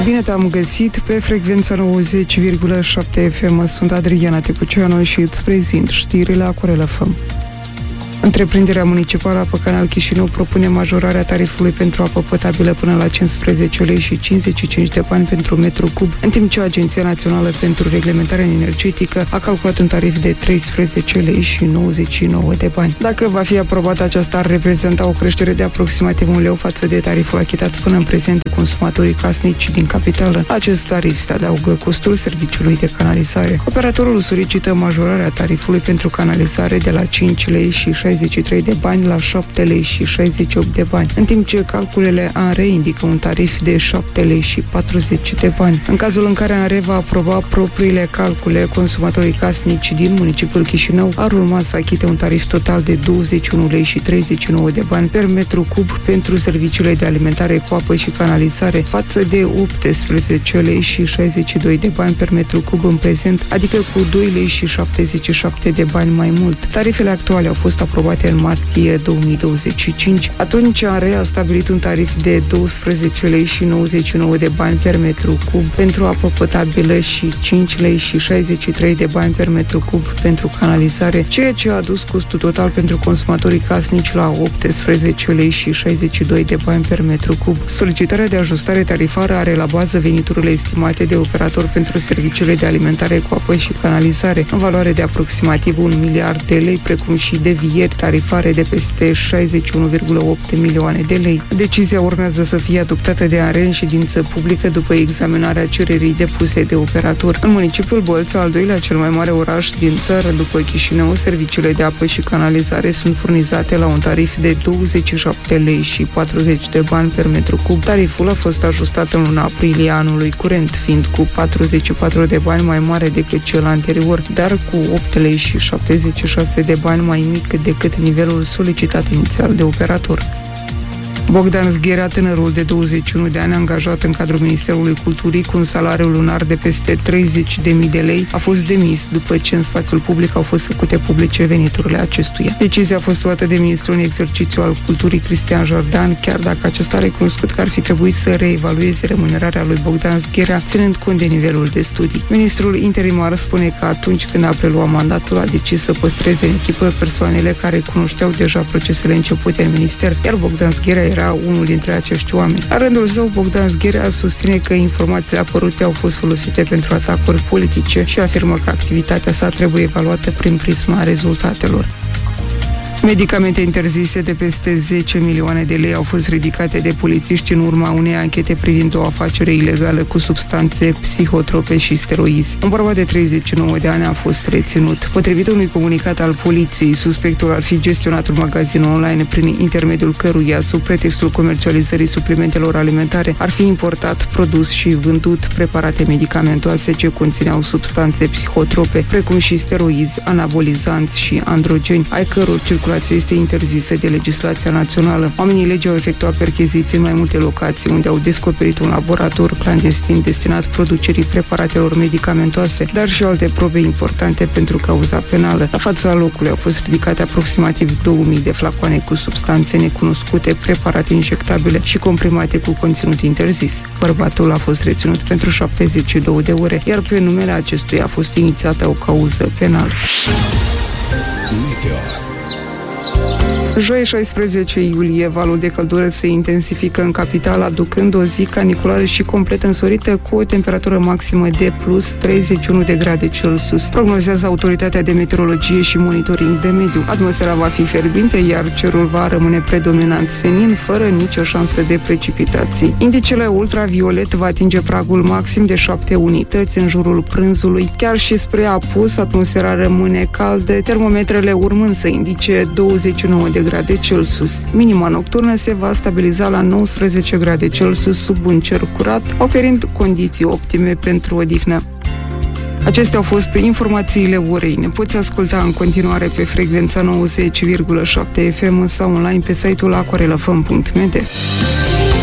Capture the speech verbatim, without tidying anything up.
Bine te-am găsit pe frecvența nouăzeci virgulă șapte F M. Sunt Adriana Tecuceanu și îți prezint știrile Acorel F M. Întreprinderea municipală Apă Canal Chișinău propune majorarea tarifului pentru apă potabilă până la cincisprezece lei și cincizeci și cinci de bani pentru metru cub, în timp ce Agenția Națională pentru Reglementare Energetică a calculat un tarif de treisprezece lei și nouăzeci și nouă de bani. Dacă va fi aprobată, aceasta ar reprezenta o creștere de aproximativ un leu față de tariful achitat până în prezent de consumatorii casnici din capitală. La acest tarif se adaugă costul serviciului de canalizare. Operatorul solicită majorarea tarifului pentru canalizare de la cinci lei și șaizeci și trei de bani la șapte lei și șaizeci și opt de bani, în timp ce calculele A N R E indică un tarif de șapte lei și patruzeci de bani. În cazul în care A N R E va aproba propriile calcule, consumatorii casnici din municipiul Chișinău ar urma să achite un tarif total de douăzeci și unu lei și treizeci și nouă de bani per metru cub pentru serviciile de alimentare cu apă și canalizare, față de optsprezece lei și șaizeci și doi de bani per metru cub în prezent, adică cu doi lei și șaptezeci și șapte de bani mai mult. Tarifele actuale au fost aprobate în martie două mii douăzeci și cinci. Atunci A N R E a stabilit un tarif de douăsprezece lei și nouăzeci și nouă de bani per metru cub pentru apă potabilă și cinci lei și șaizeci și trei de bani per metru cub pentru canalizare, ceea ce a adus costul total pentru consumatorii casnici la optsprezece lei și șaizeci și doi de bani per metru cub. Solicitarea de ajustare tarifară are la bază veniturile estimate de operator pentru serviciile de alimentare cu apă și canalizare, în valoare de aproximativ un miliard de lei, precum și devieri tarifare de peste șaizeci și unu virgulă opt milioane de lei. Decizia urmează să fie adoptată de A N R E în ședință publică după examinarea cererii depuse de operator. În municipiul Bălța, al doilea cel mai mare oraș din țară după Chișinău, serviciile de apă și canalizare sunt furnizate la un tarif de douăzeci și șapte lei și patruzeci de bani per metru cub. Tariful a fost ajustat în luna aprilie anului curent, fiind cu patruzeci și patru de bani mai mare decât cel anterior, dar cu opt lei și șaptezeci și șase de bani mai mic decât nivelul solicitat inițial de operator. Bogdan Zgherea, tânărul de douăzeci și unu de ani angajat în cadrul Ministerului Culturii cu un salariu lunar de peste treizeci de mii de lei, a fost demis după ce în spațiul public au fost făcute publice veniturile acestuia. Decizia a fost luată de ministrul în exercițiu al Culturii, Cristian Jordan, chiar dacă acesta a recunoscut că ar fi trebuit să reevalueze remunerarea lui Bogdan Zgherea, ținând cont de nivelul de studii. Ministrul interimar spune că atunci când a preluat mandatul a decis să păstreze în echipă persoanele care cunoșteau deja procesele începute în minister, iar Bogdan Zgherea era unul dintre acești oameni. La rândul său, Bogdan Zgherea susține că informațiile apărute au fost folosite pentru atacuri politice și afirmă că activitatea sa trebuie evaluată prin prisma rezultatelor. Medicamente interzise de peste zece milioane de lei au fost ridicate de polițiști în urma unei anchete privind o afacere ilegală cu substanțe psihotrope și steroizi. Un bărbat de treizeci și nouă de ani a fost reținut. Potrivit unui comunicat al poliției, suspectul ar fi gestionat un magazin online prin intermediul căruia, sub pretextul comercializării suplimentelor alimentare, ar fi importat, produs și vândut preparate medicamentoase ce conțineau substanțe psihotrope, precum și steroizi, anabolizanți și androgeni, ai căror circulație este interzisă de legislația națională. Oamenii legii au efectuat percheziții în mai multe locații unde au descoperit un laborator clandestin destinat producerii preparatelor medicamentoase, dar și alte probe importante pentru cauza penală. La fața locului au fost ridicate aproximativ două mii de flacoane cu substanțe necunoscute, preparate injectabile și comprimate cu conținut interzis. Bărbatul a fost reținut pentru șaptezeci și două de ore, iar pe numele acestuia a fost inițiată o cauză penală. Meteo. Joi, șaisprezece iulie, valul de căldură se intensifică în capitală, aducând o zi caniculară și complet însorită, cu o temperatură maximă de plus treizeci și unu de grade Celsius. Prognozează Autoritatea de Meteorologie și Monitoring de Mediu. Atmosfera va fi fierbinte, iar cerul va rămâne predominant senin, fără nicio șansă de precipitații. Indicele ultraviolet va atinge pragul maxim de șapte unități în jurul prânzului. Chiar și spre apus, atmosfera rămâne caldă, termometrele urmând să indice douăzeci și nouă de grade Celsius. Minima nocturnă se va stabiliza la nouăsprezece grade Celsius sub un cer curat, oferind condiții optime pentru odihnă. Acestea au fost informațiile orei. Ne poți asculta în continuare pe frecvența nouăzeci virgulă șapte F M sau online pe site-ul acorelafm punct m d.